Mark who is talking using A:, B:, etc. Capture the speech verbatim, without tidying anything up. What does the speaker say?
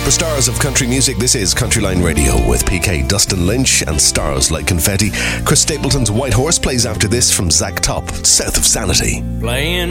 A: superstars of country music. This is Countryline Radio with P K Dustin Lynch and Stars Like Confetti. Chris Stapleton's White Horse plays after this from Zach Top, South of Sanity.
B: Playing